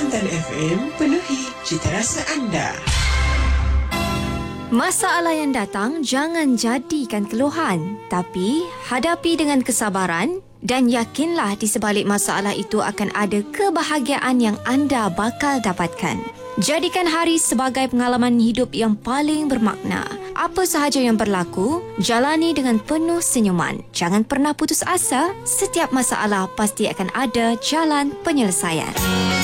Kuantan FM penuhi citarasa anda. Masalah yang datang jangan jadikan keluhan, tapi hadapi dengan kesabaran dan yakinlah di sebalik masalah itu akan ada kebahagiaan yang anda bakal dapatkan. Jadikan hari sebagai pengalaman hidup yang paling bermakna. Apa sahaja yang berlaku, jalani dengan penuh senyuman. Jangan pernah putus asa, setiap masalah pasti akan ada jalan penyelesaian.